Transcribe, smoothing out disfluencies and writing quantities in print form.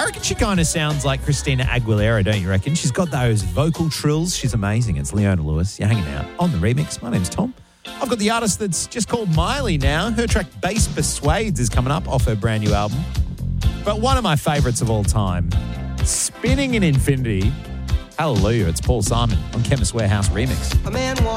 reckon she kind of sounds like Christina Aguilera, don't you reckon? She's got those vocal trills. She's amazing. It's Leona Lewis. You're hanging out on the remix. My name's Tom. I've got the artist that's just called Miley now. Her track Bass Persuades is coming up off her brand new album. But one of my favourites of all time, Spinning in Infinity. Hallelujah. It's Paul Simon on Chemist Warehouse Remix. A man